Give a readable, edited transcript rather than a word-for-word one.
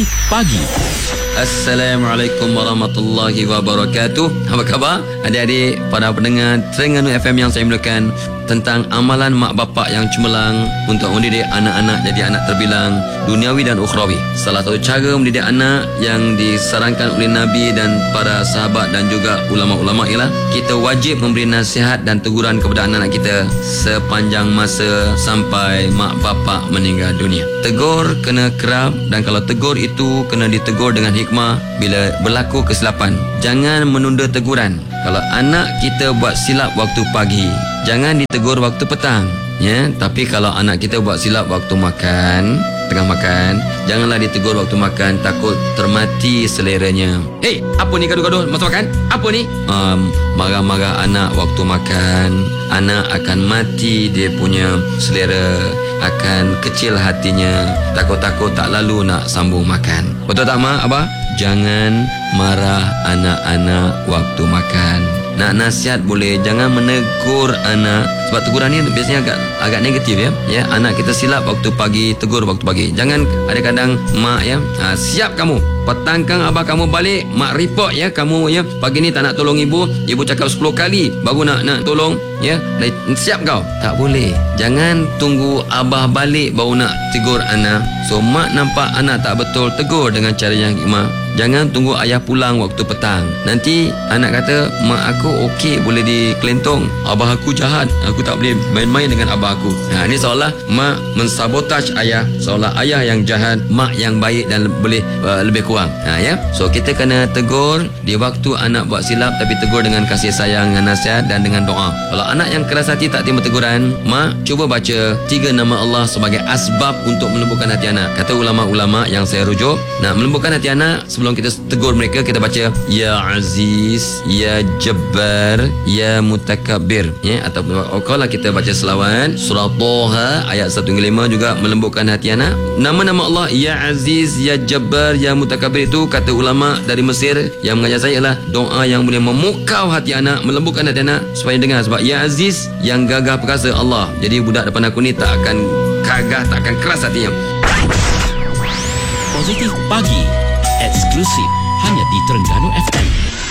Pagi. Assalamualaikum warahmatullahi wabarakatuh. Apa khabar adik-adik para pendengar Terengganu FM yang saya muliakan, tentang amalan mak bapak yang cemerlang untuk mendidik anak-anak jadi anak terbilang duniawi dan ukhrawi. Salah satu cara mendidik anak yang disarankan oleh Nabi dan para sahabat dan juga ulama-ulama ialah kita wajib memberi nasihat dan teguran kepada anak-anak kita sepanjang masa sampai mak bapak meninggal dunia. Tegur kena kerap, dan kalau tegur itu kena ditegur dengan hikmah bila berlaku kesilapan. Jangan menunda teguran. Kalau anak kita buat silap waktu pagi, jangan ditegur waktu petang, ya. Tapi kalau anak kita buat silap waktu makan, tengah makan, janganlah ditegur waktu makan, takut termati seleranya. Hei, apa ni gaduh-gaduh masa makan? Apa ni? Marah-marah anak waktu makan, anak akan mati dia punya selera, akan kecil hatinya, takut-takut tak lalu nak sambung makan. Betul tak mak, abah? Jangan marah anak-anak waktu makan. Nak nasihat boleh, jangan menegur anak. Sebab teguran ni biasanya agak negatif, ya. Ya, anak kita silap waktu pagi, tegur waktu pagi. Jangan ada kadang mak, ya, siap kamu, petang kang abah kamu balik, mak report, ya, kamu, ya, pagi ni tak nak tolong ibu cakap 10 kali baru nak tolong, ya. Siap kau. Tak boleh. Jangan tunggu abah balik baru nak tegur anak. So mak nampak anak tak betul, tegur dengan cara yang hikmah. Jangan tunggu ayah pulang waktu petang. Nanti anak kata, mak aku okey boleh dikelentong, abah aku jahat, aku tak boleh main-main dengan abah aku. Ini seolah mak mensabotaj ayah, seolah ayah yang jahat, mak yang baik dan boleh lebih kurang. Ya. So kita kena tegur di waktu anak buat silap, tapi tegur dengan kasih sayang, dengan nasihat dan dengan doa. Kalau anak yang keras hati tak terima teguran, mak cuba baca 3 nama Allah sebagai asbab untuk melembutkan hati anak. Kata ulama-ulama yang saya rujuk, nak melembutkan hati anak, sebelum kita tegur mereka, kita baca Ya Aziz, Ya Jabbar, Ya Mutakabbir, ya. Atau kalau kita baca selawat surah Toha ayat 1-5 juga melembutkan hati anak. Nama-nama Allah Ya Aziz, Ya Jabbar, Ya Mutakabbir itu kata ulama dari Mesir yang mengajar saya adalah doa yang boleh memukau hati anak, melembutkan hati anak supaya dengar. Sebab Ya Aziz, yang gagah perkasa Allah. Jadi budak depan aku ni tak akan gagah, tak akan keras hatinya. Positif Pagi, eksklusif hanya di Terengganu FM.